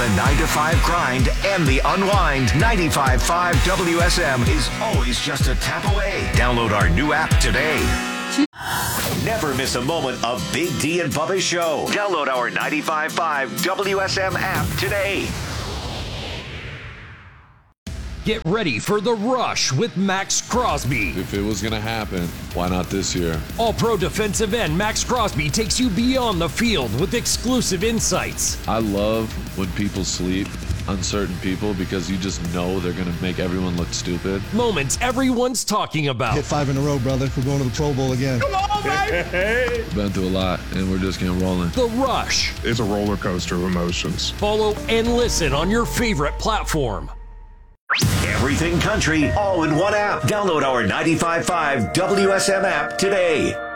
the 9 to 5 grind and the unwind. 95.5 WSM is always just a tap away. Download our new app today. Never miss a moment of Big D and Bubba's show. Download our 95.5 WSM app today. Get ready for The Rush with Max Crosby. If it was going to happen, why not this year? All-pro defensive end Max Crosby takes you beyond the field with exclusive insights. I love when people sleep, uncertain people, because you just know they're going to make everyone look stupid. Moments everyone's talking about. Hit 5 in a row, brother. We're going to the Pro Bowl again. Come on, baby! Been through a lot, and we're just getting rolling. The Rush. It's a roller coaster of emotions. Follow and listen on your favorite platform. Everything country, all in one app. Download our 95.5 WSM app today.